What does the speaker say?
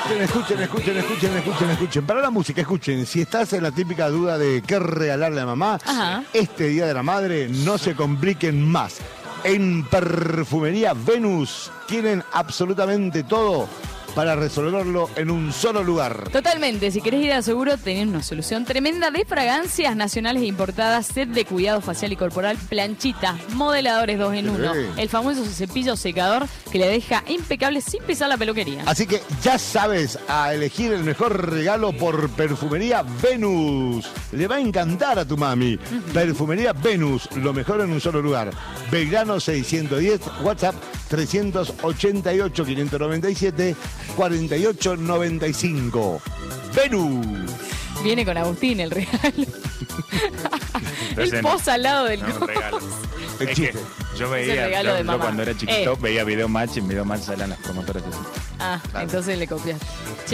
Escuchen. Para la música, escuchen. Si estás en la típica duda de qué regalarle a mamá, este Día de la Madre no se compliquen más. En Perfumería Venus tienen absolutamente todo para resolverlo en un solo lugar. Totalmente, si querés ir a seguro, tenés una solución tremenda de fragancias nacionales e importadas, set de cuidado facial y corporal, planchita, modeladores 2 en 1, el famoso cepillo secador que le deja impecable sin pisar la peluquería. Así que ya sabes, a elegir el mejor regalo por Perfumería Venus. Le va a encantar a tu mami. Perfumería Venus, lo mejor en un solo lugar. Belgrano 610, WhatsApp 387-4895. Venus. Viene con Agustín el regalo. El posa al lado del regalo. El Es chiste. que yo veía, yo cuando era chiquito, veía Video Match, y en Video Match salían las promotoras. Entonces le copiaste.